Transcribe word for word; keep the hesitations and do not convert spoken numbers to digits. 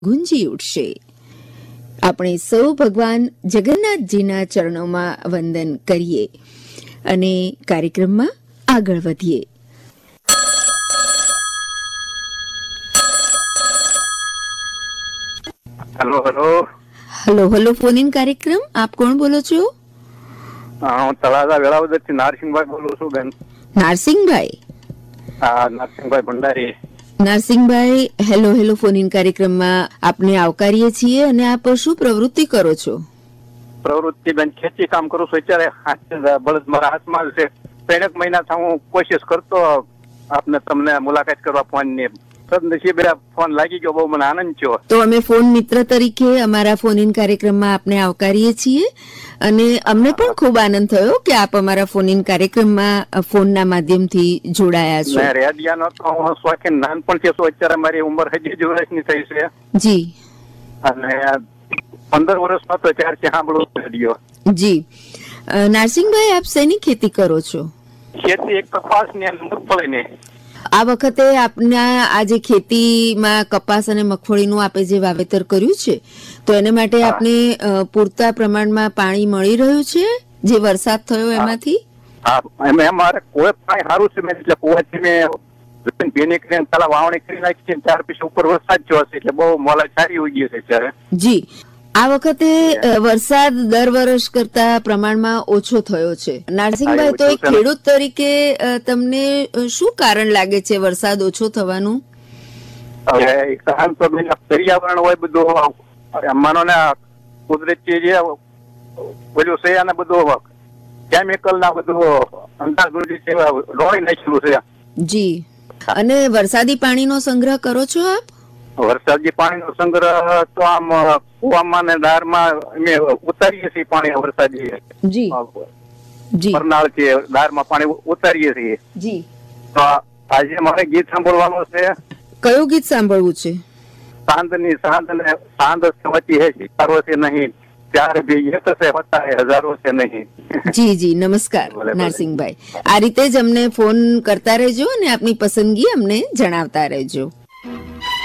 ગુંજી ઉઠશે. આપણે સૌ ભગવાન જગન્નાથજીના ચરણોમાં વંદન કરીએ અને કાર્યક્રમમાં આગળ વધીએ. Hello hello hello hello phone in કાર્યક્રમ. આપ કોણ બોલો છો? હું તળાજા વેળાવદર થી નારસિંહભાઈ બોલું છું બેન. નારસિંહભાઈ? હા, Narsinhbhai Bhandari. નારસિંહભાઈ, hello hello phone in કાર્યક્રમમાં આપને આવકારીએ છીએ. અને આપ શું પ્રવૃત્તિ કરો છો? પ્રવૃત્તિ બેન ખેતી કામ કરું છું. અત્યારે બળદ મારા હાથમાં છે. ત્રણેક મહિનાથી હું કોશિશ કરતો આપને તમને મુલાકાત કરવા ફોન ની. સદનસીબે ફોન લાગી ગયો, બહુ મને આનંદ થયો. તો અમે ફોન મિત્ર તરીકે અમારા ફોન ઇન કાર્યક્રમમાં આપને આવકારીએ છીએ અને અમને પણ ખૂબ આનંદ થયો કે આપ અમારા ફોન ઇન કાર્યક્રમમાં ફોનના માધ્યમથી જોડાયા છો. રેડિયાનો તો હું શોખીન નાનપણથી છું. અત્યારે મારી ઉંમર હજી જ વર્ષની થઈ છે. જી. અને પંદર વર્ષનો હતો ત્યારથી સાંભળું રેડિયો. જી. નારસિંહભાઈ, આપ શેની ખેતી કરો છો? ખેતી એક કપાસ ની અને મગફળી ની. આ વખતે આપના આ જે ખેતીમાં કપાસ અને મગફળીનું આપે જે વાવેતર કર્યું છે, તો એને માટે આપને પૂરતા પ્રમાણમાં પાણી મળી રહ્યું છે જે વરસાદ થયો એમાંથી? હા, એમ અમારે કોઈ પાણી સારું છે. મેં એટલે કુવાથી મેં ભીની કરીને પેલા વાવણી કરી નાખી છે. ત્યાર પછી ઉપર વરસાદ થયો છે એટલે બહુ મોલા સારી ઉગી ગઈ છે અત્યારે. જી. આ વખતે વરસાદ દર વર્ષ કરતા પ્રમાણમાં ઓછો થયો છે. નારસિંહભાઈ, તો એક ખેડૂત તરીકે તમને શું કારણ લાગે છે વરસાદ ઓછો થવાનું? હવે એક તો પર્યાવરણ હોય બધું, માનો ને કુદરતી જે બધું છે અને બધું કેમિકલ ના બધું અંધાધૂંધી છે રોઈ નાખેલું છે. જી. અને વરસાદી પાણીનો સંગ્રહ કરો છો આપ? વરસાદી પાણીનો સંગ્રહ તો આમ કુવામાં ને દારમાં અમે ઉતારીએ છીએ પાણી. વરસાદી જી જી પરનાળ છે, દારમાં પાણી ઉતારીએ છીએ. જી. તો આજે મારે ગીત સાંભળવાનું છે. કયું ગીત સાંભળવું છે? સાંદ ની સાંદ ને સાંદ વચ્ચે હે શિકારો છે નહીં, ત્યારે ભી એક છે હોતા હે હજારો છે નહીં. જી જી. નમસ્કાર નારસિંહભાઈ. આ રીતે જ અમને ફોન કરતા રહેજો અને આપની પસંદગી અમને જણાવતા રહેજો.